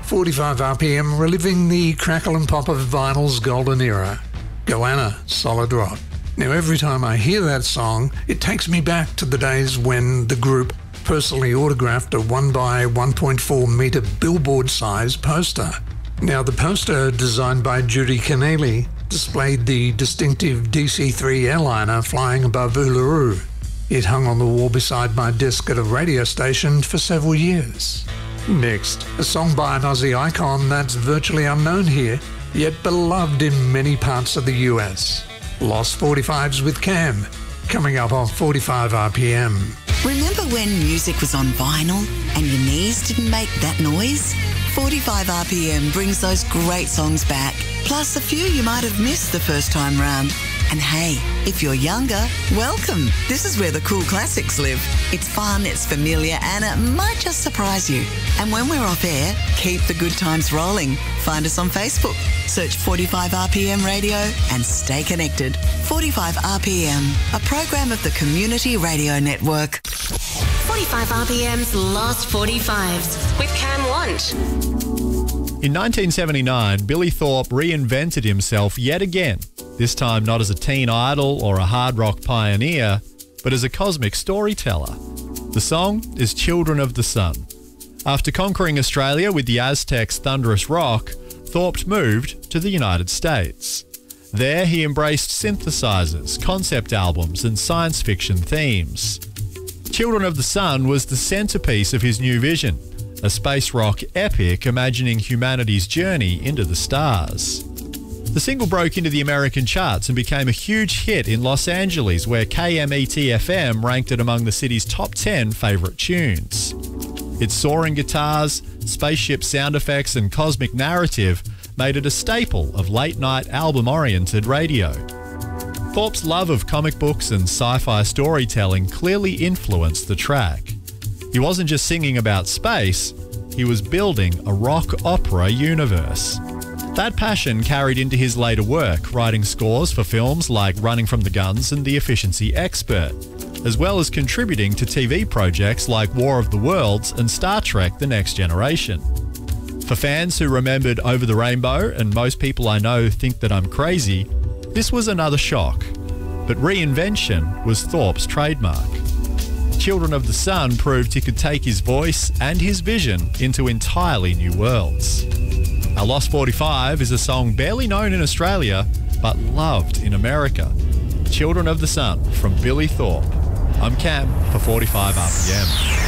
45 RPM, reliving the crackle and pop of vinyl's golden era. Goanna, Solid Rock. Now, every time I hear that song, it takes me back to the days when the group personally autographed a 1 by 1.4 metre billboard-size poster. Now, the poster, designed by Judy Keneally, displayed the distinctive DC-3 airliner flying above Uluru. It hung on the wall beside my desk at a radio station for several years. Next, a song by an Aussie icon that's virtually unknown here, yet beloved in many parts of the US. Lost 45s with Cam, coming up on 45 RPM. Remember when music was on vinyl and your knees didn't make that noise? 45 RPM brings those great songs back, plus a few you might have missed the first time round. And hey, if you're younger, welcome. This is where the cool classics live. It's fun, it's familiar, and it might just surprise you. And when we're off air, keep the good times rolling. Find us on Facebook. Search 45 RPM Radio and stay connected. 45 RPM, a program of the Community Radio Network. 45 RPM's Lost 45s with Cam Want. In 1979, Billy Thorpe reinvented himself yet again, this time not as a teen idol or a hard rock pioneer, but as a cosmic storyteller. The song is Children of the Sun. After conquering Australia with the Aztecs' thunderous rock, Thorpe moved to the United States. There he embraced synthesizers, concept albums and science fiction themes. Children of the Sun was the centerpiece of his new vision, a space rock epic imagining humanity's journey into the stars. The single broke into the American charts and became a huge hit in Los Angeles, where KMET-FM ranked it among the city's top 10 favourite tunes. Its soaring guitars, spaceship sound effects and cosmic narrative made it a staple of late-night album-oriented radio. Thorpe's love of comic books and sci-fi storytelling clearly influenced the track. He wasn't just singing about space, he was building a rock opera universe. That passion carried into his later work, writing scores for films like Running from the Guns and The Efficiency Expert, as well as contributing to TV projects like War of the Worlds and Star Trek The Next Generation. For fans who remembered Over the Rainbow, and most people I know think that I'm crazy, this was another shock. But reinvention was Thorpe's trademark. Children of the Sun proved he could take his voice and his vision into entirely new worlds. Our Lost 45 is a song barely known in Australia, but loved in America. Children of the Sun from Billy Thorpe. I'm Cam for 45 RPM.